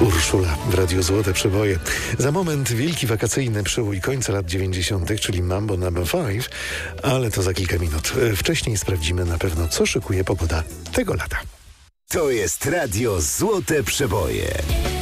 Urszula w Radiu Złote Przeboje. Za moment wielki wakacyjny przebój końca lat 90., czyli Mambo No. 5, ale to za kilka minut. Wcześniej sprawdzimy na pewno, co szykuje pogoda tego lata. To jest Radio Złote Przeboje.